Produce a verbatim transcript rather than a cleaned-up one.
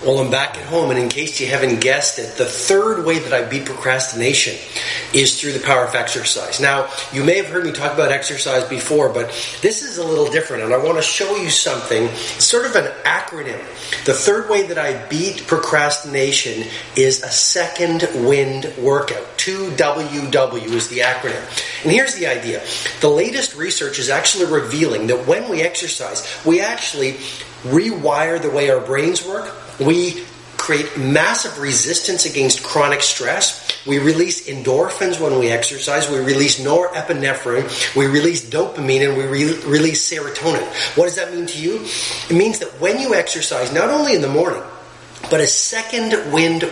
Well, I'm back at home, and in case you haven't guessed it, the third way that I beat procrastination is through the power of exercise. Now, you may have heard me talk about exercise before, but this is a little different, and I want to show you something, sort of an acronym. The third way that I beat procrastination is a second wind workout. two W W is the acronym. And here's the idea. The latest research is actually revealing that when we exercise, we actually rewire the way our brains work. We create massive resistance against chronic stress. We release endorphins when we exercise. We release norepinephrine. We release dopamine, and we re- release serotonin. What does that mean to you? It means that when you exercise, not only in the morning, but a second wind